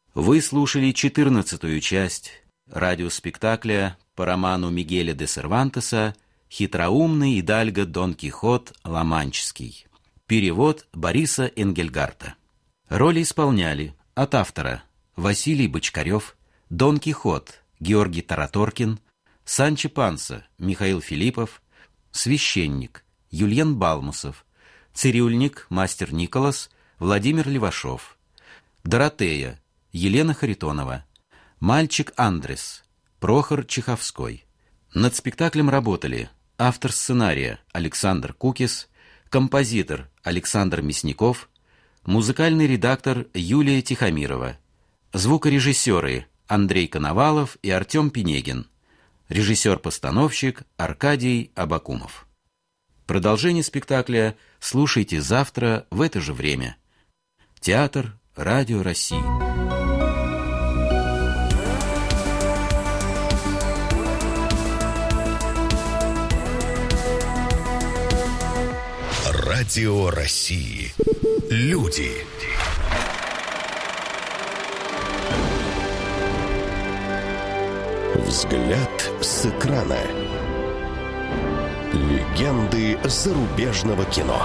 Вы слушали 14-ю часть радиоспектакля по роману Мигеля де Сервантеса «Хитроумный Идальго Дон Кихот Ла-Манческий». Перевод Бориса Энгельгарта. Роли исполняли от автора Василий Бочкарев, Дон Кихот Георгий Тараторкин, Санчо Панса Михаил Филиппов, священник Юльен Балмусов, цирюльник мастер Николас Владимир Левашов, Доротея Елена Харитонова, мальчик Андрес Прохор Чеховской. Над спектаклем работали автор сценария Александр Кукис, композитор Александр Мясников, музыкальный редактор Юлия Тихомирова, звукорежиссеры Андрей Коновалов и Артем Пинегин, режиссер-постановщик Аркадий Абакумов. Продолжение спектакля слушайте завтра в это же время. Театр Радио России. Радио России. Люди. Взгляд с экрана. Легенды зарубежного кино.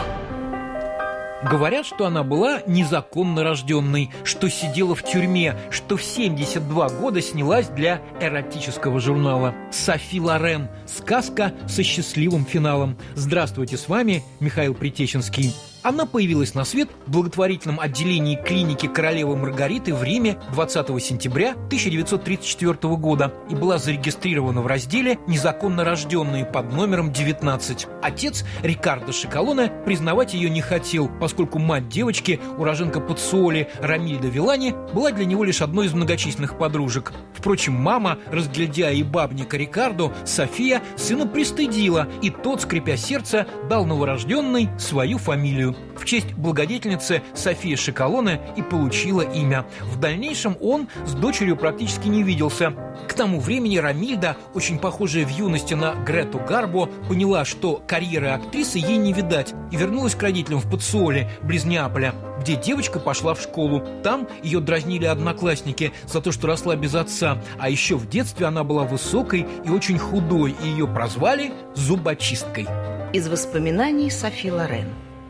Говорят, что она была незаконно рожденной, что сидела в тюрьме, что в 72 года снялась для эротического журнала. Софи Лорен. Сказка со счастливым финалом. Здравствуйте, с вами Михаил Притеченский. Она появилась на свет в благотворительном отделении клиники королевы Маргариты в Риме 20 сентября 1934 года и была зарегистрирована в разделе «Незаконно рожденные» под номером 19. Отец Риккардо Шиколоне признавать ее не хотел, поскольку мать девочки, уроженка Паццуоли Рамильда Вилани, была для него лишь одной из многочисленных подружек. Впрочем, мама, разглядя и бабника Риккардо, София, сына пристыдила, и тот, скрипя сердце, дал новорожденной свою фамилию. В честь благодетельницы Софии Шиколоне и получила имя. В дальнейшем он с дочерью практически не виделся. К тому времени Рамильда, очень похожая в юности на Грету Гарбо, поняла, что карьеры актрисы ей не видать, и вернулась к родителям в Паццуоле, близ Неаполя, где девочка пошла в школу. Там ее дразнили одноклассники за то, что росла без отца, а еще в детстве она была высокой и очень худой, и ее прозвали «зубочисткой». Из воспоминаний Софи Лорен.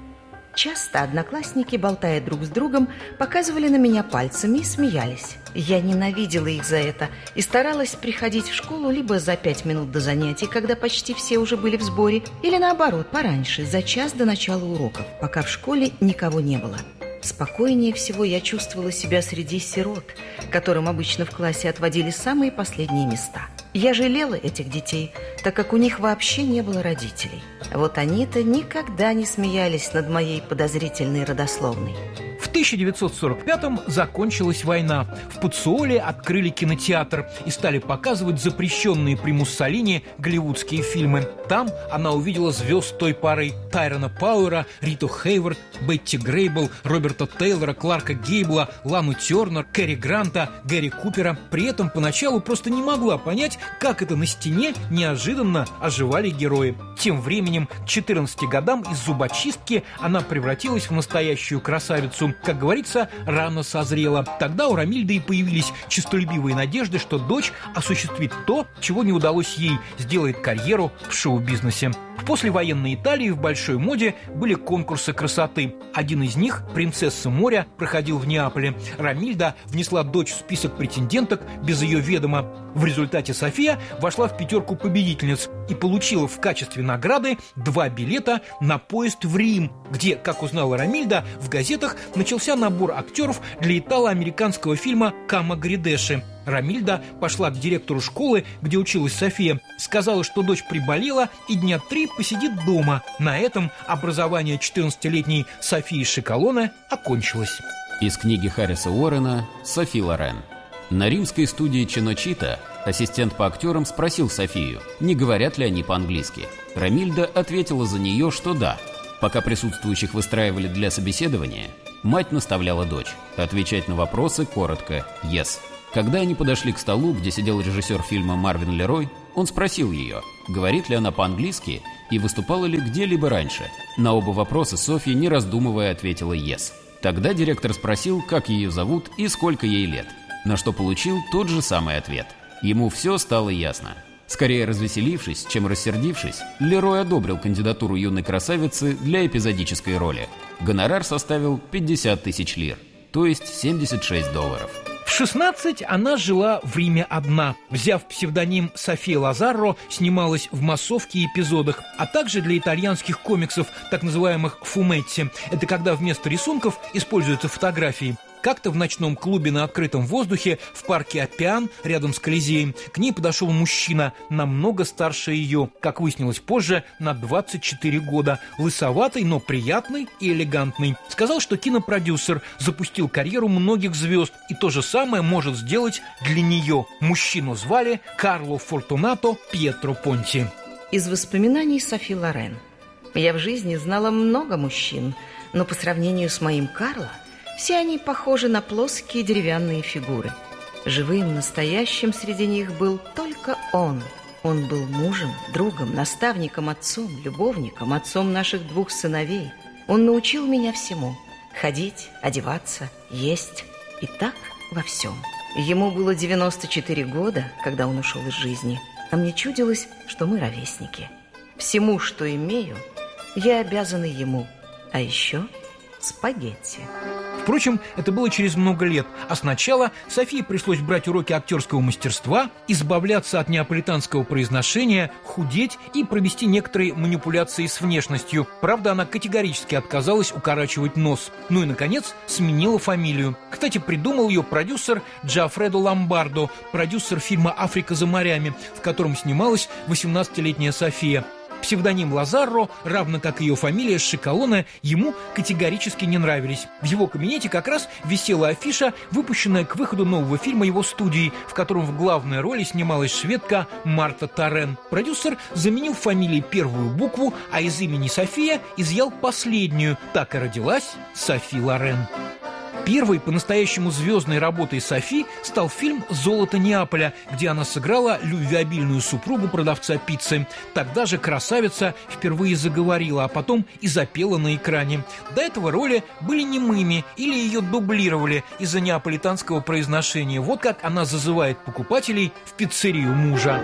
Часто одноклассники, болтая друг с другом, показывали на меня пальцами и смеялись. Я ненавидела их за это и старалась приходить в школу либо за 5 минут до занятий, когда почти все уже были в сборе, или наоборот, пораньше, за час до начала уроков, пока в школе никого не было. Спокойнее всего я чувствовала себя среди сирот, которым обычно в классе отводили самые последние места. Я жалела этих детей, так как у них вообще не было родителей. Вот они-то никогда не смеялись над моей подозрительной родословной. В 1945-м закончилась война. В Паццуоле открыли кинотеатр и стали показывать запрещенные при Муссолини голливудские фильмы. Там она увидела звезд той поры: Тайрона Пауэра, Риту Хейворд, Бетти Грейбл, Роберта Тейлора, Кларка Гейбла, Лану Тернер, Кэрри Гранта, Гэри Купера. При этом поначалу просто не могла понять, как это на стене неожиданно оживали герои. Тем временем к 14 годам из зубочистки она превратилась в настоящую красавицу. Как говорится, рано созрела. Тогда у Рамильды и появились честолюбивые надежды, что дочь осуществит то, чего не удалось ей, сделает карьеру в шоу-бизнесе. В послевоенной Италии в большой моде были конкурсы красоты. Один из них, «Принцесса моря», проходил в Неаполе. Рамильда внесла дочь в список претенденток без ее ведома. В результате София вошла в 5 победительниц и получила в качестве награды 2 билета на поезд в Рим, где, как узнала Рамильда, в газетах начался набор актеров для итало-американского фильма «Кама Гридеши». Рамильда пошла к директору школы, где училась София, сказала, что дочь приболела и дня 3 посидит дома. На этом образование 14-летней Софии Шиколоне окончилось. Из книги Харриса Уоррена «Софи Лорен». На римской студии Чиночита ассистент по актерам спросил Софию, не говорят ли они по-английски. Рамильда ответила за нее, что да. Пока присутствующих выстраивали для собеседования, мать наставляла дочь отвечать на вопросы коротко «yes». Когда они подошли к столу, где сидел режиссер фильма Марвин Лерой, он спросил ее, говорит ли она по-английски и выступала ли где-либо раньше. На оба вопроса Софья, не раздумывая, ответила «yes». Тогда директор спросил, как ее зовут и сколько ей лет. на что получил тот же самый ответ. Ему все стало ясно. Скорее развеселившись, чем рассердившись, Лерой одобрил кандидатуру юной красавицы для эпизодической роли. Гонорар составил 50 тысяч лир, то есть $76. В 16 она жила в Риме одна. Взяв псевдоним София Лазарро, снималась в массовке и эпизодах, а также для итальянских комиксов, так называемых «фуметти». Это когда вместо рисунков используются фотографии. Как-то в ночном клубе на открытом воздухе в парке Аппиан, рядом с Колизеем, к ней подошел мужчина, намного старше ее, как выяснилось позже, на 24 года, лысоватый, но приятный и элегантный. Сказал, что кинопродюсер, запустил карьеру многих звезд, и то же самое может сделать для нее. Мужчину звали Карло Фортунато Пьетро Понти. Из воспоминаний Софи Лорен. Я в жизни знала много мужчин, но по сравнению с моим Карло, все они похожи на плоские деревянные фигуры. Живым, настоящим среди них был только он. Он был мужем, другом, наставником, отцом, любовником, отцом наших 2 сыновей. Он научил меня всему – ходить, одеваться, есть и так во всем. Ему было 94 года, когда он ушел из жизни, а мне чудилось, что мы ровесники. Всему, что имею, я обязана ему, а еще спагетти. Впрочем, это было через много лет, а сначала Софии пришлось брать уроки актерского мастерства, избавляться от неаполитанского произношения, худеть и провести некоторые манипуляции с внешностью. Правда, она категорически отказалась укорачивать нос. Ну и, наконец, сменила фамилию. Кстати, придумал ее продюсер Джоаффредо Ломбардо, продюсер фильма «Африка за морями», в котором снималась 18-летняя София. Псевдоним Лазарро, равно как ее фамилия Шикалоне, ему категорически не нравились. В его кабинете как раз висела афиша, выпущенная к выходу нового фильма его студии, в котором в главной роли снималась шведка Марта Торен. Продюсер заменил фамилии первую букву, а из имени София изъял последнюю. Так и родилась Софи Лорен. Первой по-настоящему звездной работой Софи стал фильм «Золото Неаполя», где она сыграла любвеобильную супругу продавца пиццы. Тогда же красавица впервые заговорила, а потом и запела на экране. До этого роли были немыми или ее дублировали из-за неаполитанского произношения. Вот как она зазывает покупателей в пиццерию мужа.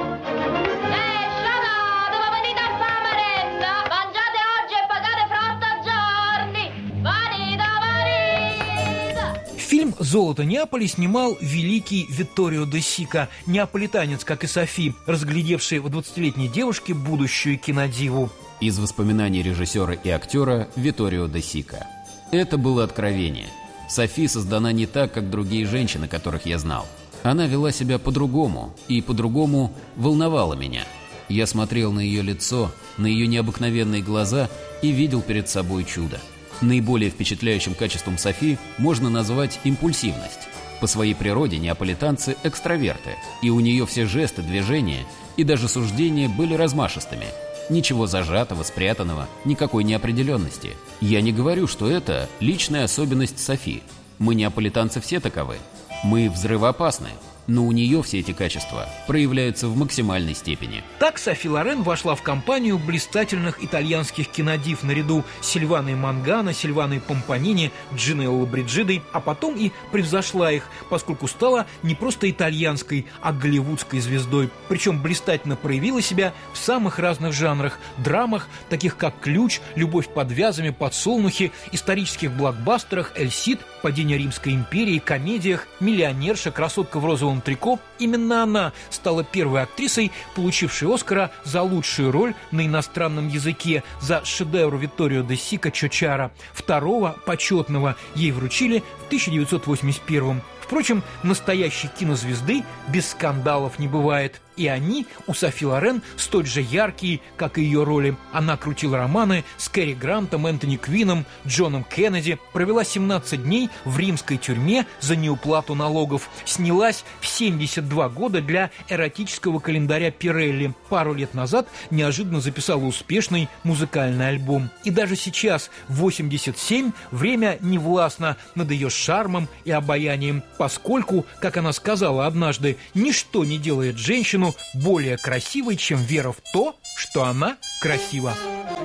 Фильм «Золото Неаполя» снимал великий Витторио де Сика, неаполитанец, как и Софи, разглядевший в 20-летней девушке будущую кинодиву. Из воспоминаний режиссера и актера Витторио де Сика. Это было откровение. Софи создана не так, как другие женщины, которых я знал. Она вела себя по-другому, и по-другому волновала меня. Я смотрел на ее лицо, на ее необыкновенные глаза и видел перед собой чудо. Наиболее впечатляющим качеством Софи можно назвать импульсивность. По своей природе неаполитанцы – экстраверты, и у нее все жесты, движения и даже суждения были размашистыми. Ничего зажатого, спрятанного, никакой неопределенности. Я не говорю, что это личная особенность Софи. Мы, неаполитанцы, все таковы. Мы взрывоопасны. Но у нее все эти качества проявляются в максимальной степени. Так Софи Лорен вошла в компанию блистательных итальянских кинодив наряду с Сильваной Мангано, Сильваной Помпанини, Джиной Лабриджидой, а потом и превзошла их, поскольку стала не просто итальянской, а голливудской звездой. Причем блистательно проявила себя в самых разных жанрах: драмах, таких как «Ключ», «Любовь под вязами», «Подсолнухи», исторических блокбастерах «Эль Сид», «Падение Римской империи», комедиях, «Миллионерша», «Красотка в розовом трико». Именно она стала первой актрисой, получившей «Оскара» за лучшую роль на иностранном языке за шедевр Витторио де Сика «Чочара». Второго, почетного, ей вручили в 1981-м. Впрочем, настоящей кинозвезды без скандалов не бывает. И они у Софи Лорен столь же яркие, как и ее роли. Она крутила романы с Кэрри Грантом, Энтони Квином, Джоном Кеннеди, провела 17 дней в римской тюрьме за неуплату налогов, снялась в 72 года для эротического календаря Пирелли. Пару лет назад неожиданно записала успешный музыкальный альбом. И даже сейчас, в 87, время не властно над ее шармом и обаянием, поскольку, как она сказала однажды, ничто не делает женщину более красивой, чем вера в то, что она красива.